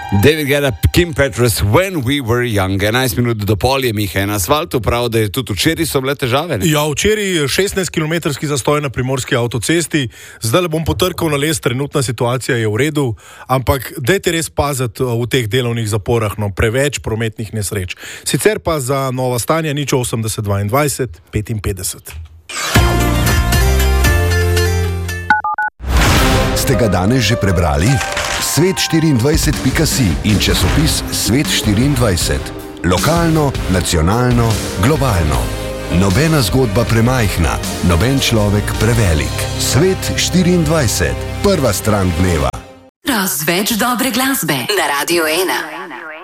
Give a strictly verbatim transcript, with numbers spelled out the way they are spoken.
David Guetta, Kim Petras, When We Were Young. enajst minut do pol je Miha na asfaltu, prav, da je tudi včeraj so bile težave. Ne? Ja, včeraj šestnajst kilometrski zastoj na primorski avtocesti, zdaj le bom potrkal na les, trenutna situacija je v redu, ampak dajte res paziti v teh delovnih zaporah, no, preveč prometnih nesreč. Sicer pa za nova stanja nič osemdeset dvaindvajset petinpetdeset. Ste ga danes že prebrali? svet štiriindvajset pika si in časopis Svet štiriindvajset. Lokalno, nacionalno, globalno. Nobena zgodba premajhna, noben človek prevelik. Svet štiriindvajset. Prva stran dneva. Razveč dobre glasbe na Radio ena.